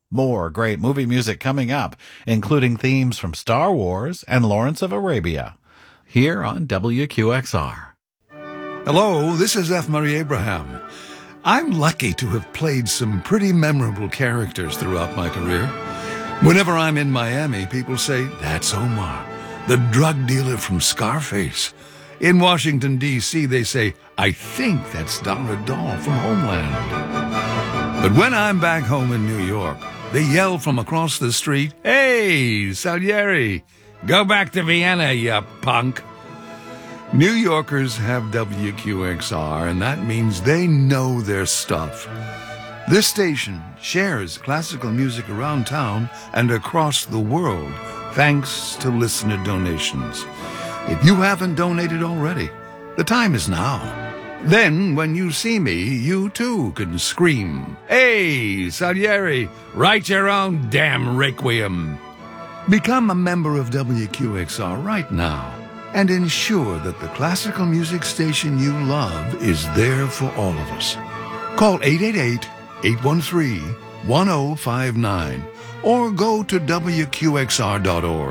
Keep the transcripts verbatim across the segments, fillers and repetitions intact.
More great movie music coming up, including themes from Star Wars and Lawrence of Arabia, here on W Q X R. Hello, this is F. Murray Abraham. I'm lucky to have played some pretty memorable characters throughout my career. Whenever I'm in Miami, people say, "That's Omar, the drug dealer from Scarface." In Washington, D C, they say, "I think that's Dara Dahl from Homeland." But when I'm back home in New York, they yell from across the street, "Hey, Salieri, go back to Vienna, you punk." New Yorkers have W Q X R, and that means they know their stuff. This station shares classical music around town and across the world, thanks to listener donations. If you haven't donated already, the time is now. Then, when you see me, you too can scream, "Hey, Salieri, write your own damn requiem." Become a member of W Q X R right now and ensure that the classical music station you love is there for all of us. Call eight eight eight, eight one three, one zero five nine or go to W Q X R dot org.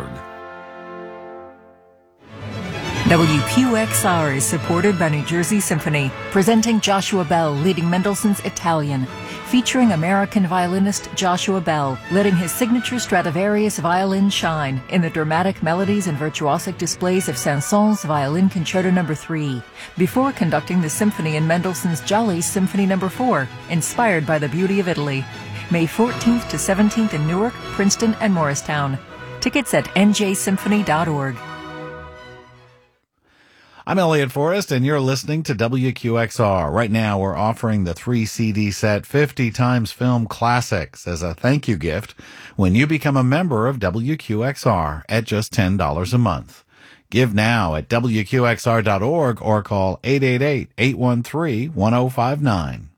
W Q X R is supported by New Jersey Symphony, presenting Joshua Bell leading Mendelssohn's Italian, featuring American violinist Joshua Bell, letting his signature Stradivarius violin shine in the dramatic melodies and virtuosic displays of Saint-Saëns Violin Concerto number three, before conducting the symphony in Mendelssohn's Jolly Symphony number four, inspired by the beauty of Italy. May fourteenth to seventeenth in Newark, Princeton, and Morristown. Tickets at N J symphony dot org. I'm Elliot Forrest, and you're listening to W Q X R. Right now, we're offering the three C D set fifty times Film Classics as a thank you gift when you become a member of W Q X R at just ten dollars a month. Give now at W Q X R dot org or call eight eight eight, eight one three, one zero five nine.